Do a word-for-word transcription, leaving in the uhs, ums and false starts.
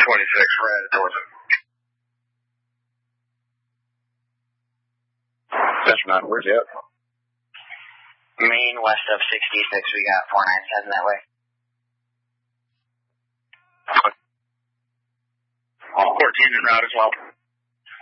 twenty-six, we're headed towards him. Central nine, where's he at? Main west of sixty-six, we got four nines heading that way. All fourteen en route as well.